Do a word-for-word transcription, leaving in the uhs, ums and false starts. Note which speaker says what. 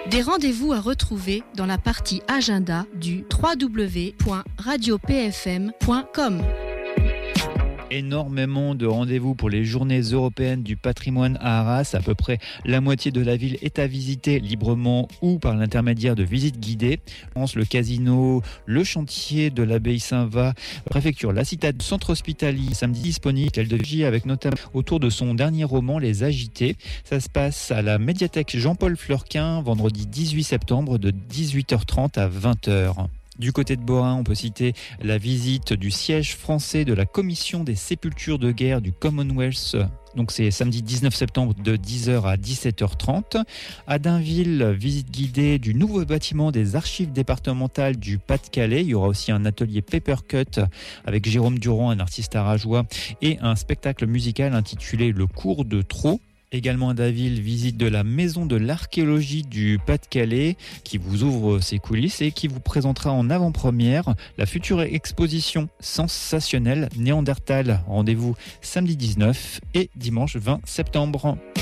Speaker 1: Des rendez-vous à retrouver dans la partie agenda du w w w point radio p f m point com.
Speaker 2: Énormément de rendez-vous pour les journées européennes du patrimoine à Arras. À peu près la moitié de la ville est à visiter librement ou par l'intermédiaire de visites guidées. France, le casino, le chantier de l'abbaye Saint-Va, préfecture, la citade, centre hospitalier, samedi disponible, qu'elle devient avec notamment autour de son dernier roman, Les Agités. Ça se passe à la médiathèque Jean-Paul Fleurquin, vendredi dix-huit septembre de dix-huit heures trente à vingt heures. Du côté de Bohain, on peut citer la visite du siège français de la commission des sépultures de guerre du Commonwealth. Donc c'est samedi dix-neuf septembre de dix heures à dix-sept heures trente. À Dainville, visite guidée du nouveau bâtiment des archives départementales du Pas-de-Calais. Il y aura aussi un atelier Papercut avec Jérôme Durand, un artiste arageois, et un spectacle musical intitulé Le cours de Trot. Également à Dainville, visite de la maison de l'archéologie du Pas-de-Calais qui vous ouvre ses coulisses et qui vous présentera en avant-première la future exposition sensationnelle Néandertal. Rendez-vous samedi dix-neuf et dimanche vingt septembre.